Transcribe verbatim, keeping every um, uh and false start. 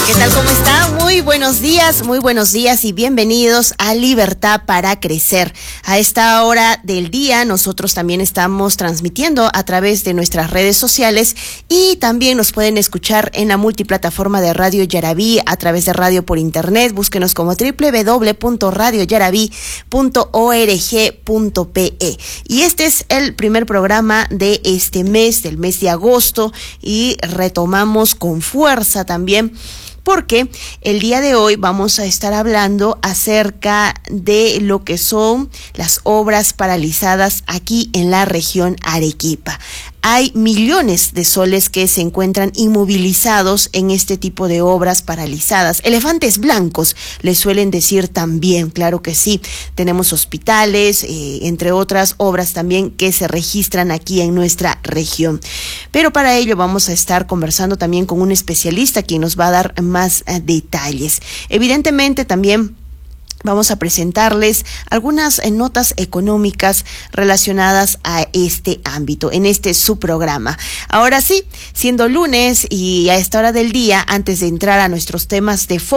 ¿Qué tal? ¿Cómo está? Muy buenos días, muy buenos días y bienvenidos a Libertad para Crecer. A esta hora del día nosotros también estamos transmitiendo a través de nuestras redes sociales y también nos pueden escuchar en la multiplataforma de Radio Yaraví a través de radio por internet. Búsquenos como doble u doble u doble u punto radio yaraví punto org punto pe. Y este es el primer programa de este mes, del mes de agosto, y retomamos con fuerza también, porque el día de hoy vamos a estar hablando acerca de lo que son las obras paralizadas aquí en la región Arequipa. Hay millones de soles que se encuentran inmovilizados en este tipo de obras paralizadas. Elefantes blancos, les suelen decir también, claro que sí. Tenemos hospitales, eh, entre otras obras también que se registran aquí en nuestra región. Pero para ello vamos a estar conversando también con un especialista quien nos va a dar más eh, detalles. Evidentemente también vamos a presentarles algunas eh, notas económicas relacionadas a este ámbito, en este su programa. Ahora sí, siendo lunes y a esta hora del día, antes de entrar a nuestros temas de